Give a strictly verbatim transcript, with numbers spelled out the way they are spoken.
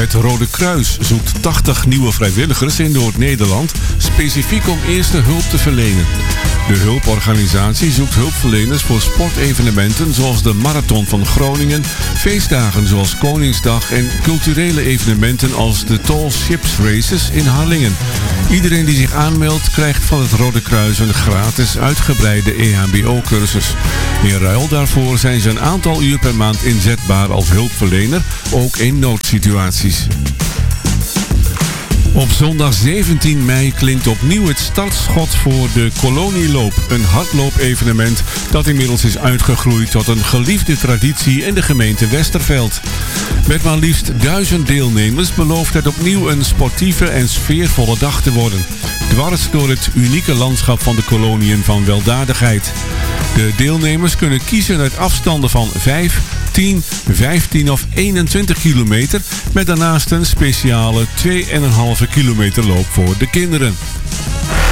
Het Rode Kruis zoekt tachtig nieuwe vrijwilligers in Noord-Nederland, specifiek om eerste hulp te verlenen. De hulporganisatie zoekt hulpverleners voor sportevenementen zoals de Marathon van Groningen, feestdagen zoals Koningsdag en culturele evenementen als de Tall Ships Races in Harlingen. Iedereen die zich aanmeldt krijgt van het Rode Kruis een gratis uitgebreide E H B O-cursus. In ruil daarvoor zijn ze een aantal uur per maand inzetbaar als hulpverlener, ook in noodsituaties. Op zondag zeventien mei klinkt opnieuw het startschot voor de Kolonieloop, een hardloopevenement dat inmiddels is uitgegroeid tot een geliefde traditie in de gemeente Westerveld. Met maar liefst duizend deelnemers belooft het opnieuw een sportieve en sfeervolle dag te worden. Dwars door het unieke landschap van de koloniën van weldadigheid. De deelnemers kunnen kiezen uit afstanden van vijf, tien, vijftien of eenentwintig kilometer, met daarnaast een speciale twee komma vijf kilometer loop voor de kinderen.